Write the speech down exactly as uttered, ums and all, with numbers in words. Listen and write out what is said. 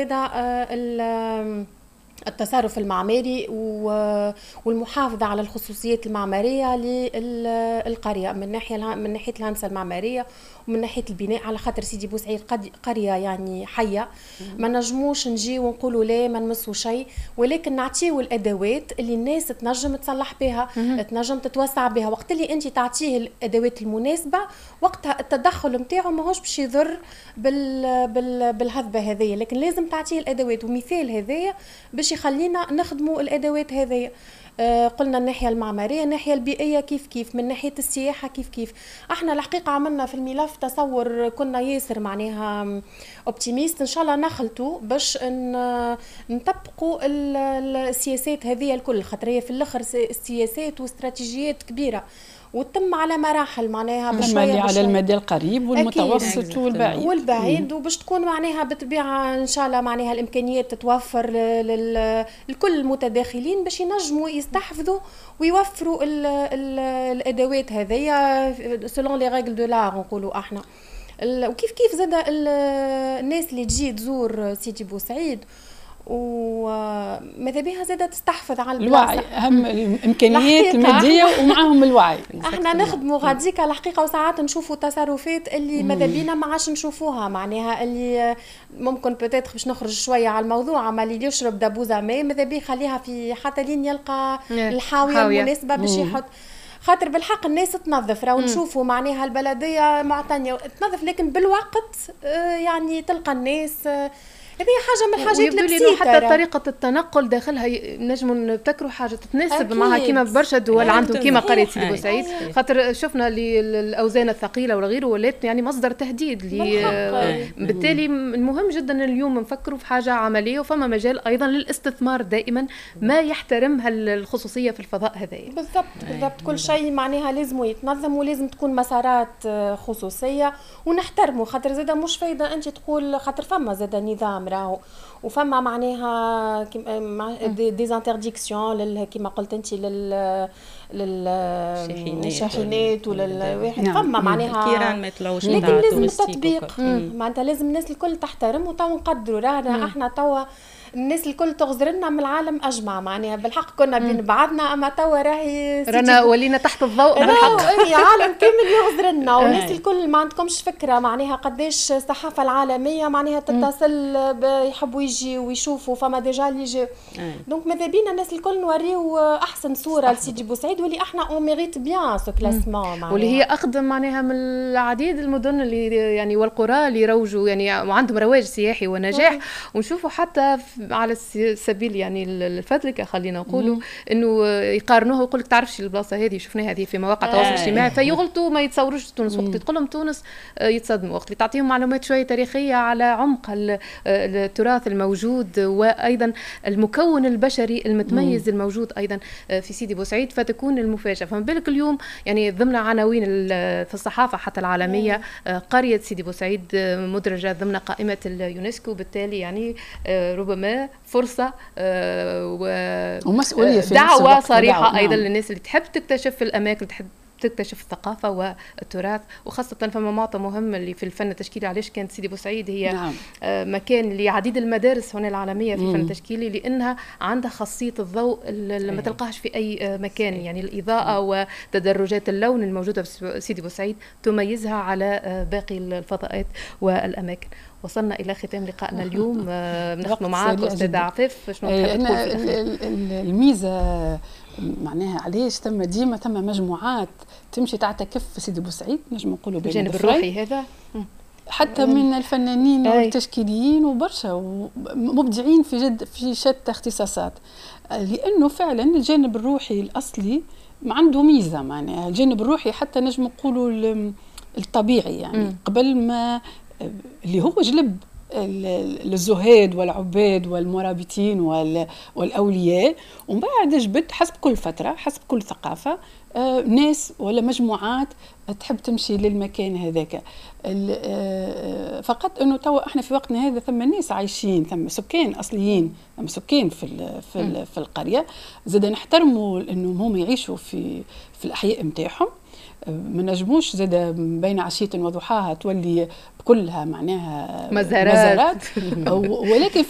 زاده التصرف المعماري والمحافظة على الخصوصيات المعمارية للقرية من ناحية من ناحية الهندسة المعمارية ومن ناحية البناء، على خاطر سيدي بوسعيد قرية يعني حية، ما نجموش نجي ونقولوا لا ما نمسوا شيء، ولكن نعطيه الأدوات اللي الناس تنجم تصلح بها، تنجم تتوسع بها. وقت اللي أنت تعطيه الأدوات المناسبة وقتها التدخل متاعه ماهوش باش يضر بال بال بالهذبة هذية، لكن لازم تعطيه الأدوات. ومثال هذايا باش يخلينا نخدموا الأدوات هذه. آه قلنا الناحية المعمارية، الناحية البيئية كيف كيف، من ناحية السياحة كيف كيف. احنا الحقيقة عملنا في الملف تصور كنا ياسر معناها اوبتيميست، ان شاء الله نخلطوا باش نطبقوا السياسات هذه الكل، خاطر هي في الاخر سياسات واستراتيجيات كبيرة وتم على مراحل معناها بشويه على المدى القريب والمتوسط والبعيد والبعيد وباش تكون معناها بالطبيعه ان شاء الله معناها الامكانيات تتوفر لكل المتداخلين باش ينجموا يستحفظوا ويوفروا ال ال الادوات هذيا سلون لي ريغل دو لار نقولوا احنا. وكيف كيف زاد الناس اللي تجي تزور سيدي بوسعيد وماذا بها زادة تستحفظ على الوعي، أهم الإمكانيات المادية ومعهم الوعي. احنا نخدموا غاديك على الحقيقة، وساعات نشوفوا تصرفات اللي ماذا بينا ما عادش نشوفوها، معناها اللي ممكن بتاتخ باش نخرج شوية على الموضوع، اما اللي يشرب دبوزة ماء ماذا بيه خليها في حتى لين يلقى الحاوية المناسبة باش يحط، خاطر بالحق الناس تنظف. راهو نشوفوا معناها البلدية معتنية تنظف، لكن بالوقت يعني تلقى الناس هذه حاجه من الحاجات اللي حتى طريقه التنقل داخلها نجموا نبتكروا حاجه تتناسب معها كيما برشا دول عندهم كيما قريه سيدي بوسعيد، خاطر شفنا الاوزان الثقيله ولا غيره ولات يعني مصدر تهديد لي. بالتالي المهم جدا اليوم نفكروا في حاجه عمليه، وفما مجال ايضا للاستثمار دائما ما يحترمها الخصوصيه في الفضاء هذايا. بالضبط بالضبط، كل شيء معناها لازم يتنظم ولازم تكون مسارات خصوصيه ونحترمه، خاطر زاده مش فايده انت تقول، خاطر فما زاده نظام راهو وفما معناها دي زانترديكسيون كيما قلت انت لل للشاحنات وللواحد، فما معناها الكيران ما يطلعوش، لكن لازم التطبيق معناتها لازم الناس الكل تحترم وتو نقدروا. رانا احنا توا الناس الكل تغزرنا من العالم اجمع، معناها بالحق كنا بين بعضنا، اما توا راهي رانا ولينا تحت الضوء بالحق. اي عالم كامل يغزرنا، والناس الكل ما عندكمش فكره معناها قداش الصحافه العالميه معناها تتصل يحبوا يجي ويشوفوا، فما ديجا اللي يجي. دونك ماذا بينا الناس الكل نوريو احسن صوره لسيدي بوسعيد، واللي احنا اون ميريت بيان سو كلاسمون، واللي هي اقدم معناها من العديد المدن اللي يعني والقرى اللي يروجوا يعني وعندهم رواج سياحي ونجاح. ونشوفوا حتى على السبيل يعني الفذلكه خلينا نقولوا انه يقارنوها ويقول لك تعرفش البلاصه هذه شفناها هذه في مواقع التواصل الاجتماعي، فيغلطوا ما يتصوروش تونس. وقت تقول لهم تونس يتصدموا، وقت اللي تعطيهم معلومات شويه تاريخيه على عمق التراث الموجود وايضا المكون البشري المتميز مم. الموجود ايضا في سيدي بوسعيد، فتكون المفاجاه. فما بالك اليوم يعني ضمن عناوين في الصحافه حتى العالميه قريه سيدي بوسعيد مدرجه ضمن قائمه اليونسكو، بالتالي يعني ربما فرصه ومسؤوليه في دعوه صريحه دعوة. ايضا نعم. للناس اللي تحب تكتشف الاماكن، تحب تكتشف الثقافة والتراث، وخاصة فما معطى مهم اللي في الفن التشكيلي. علاش كانت سيدي بوسعيد هي نعم. مكان لعديد المدارس هنا العالمية في الفن التشكيلي، لأنها عندها خاصية الضوء اللي ما تلقاهش في أي مكان. يعني الإضاءة وتدرجات اللون الموجودة في سيدي بوسعيد تميزها على باقي الفضاءات والأماكن. وصلنا إلى ختام لقائنا اليوم، نختم معاك أستاذ عفاف. شنو تحب تقول في الأخير؟ الميزة معناها علاش ثم ديما ثم مجموعات تمشي تعتكف في سيدي بوسعيد، نجم نقولوا بالجانب الروحي هذا، حتى من الفنانين والتشكيليين وبرشا مبدعين في جد في شتى اختصاصات، لأنه فعلا الجانب الروحي الأصلي ما عنده ميزة. معناها الجانب الروحي حتى نجم نقولوا الطبيعي، يعني م. قبل ما اللي هو جلب الزهاد والعباد والمرابطين والأولياء، ومن بعد جبت حسب كل فترة حسب كل ثقافة آه ناس ولا مجموعات تحب تمشي للمكان هذاك. آه فقط انه توا احنا في وقتنا هذا ثم ناس عايشين، ثم سكان اصليين، ثم سكان في ال في, ال في القرية، زاد نحترموا انهم هم يعيشوا في في الاحياء نتاعهم. ما نجموش زاد بين عشية وضحاها تولي كلها معناها مزارات, مزارات ولكن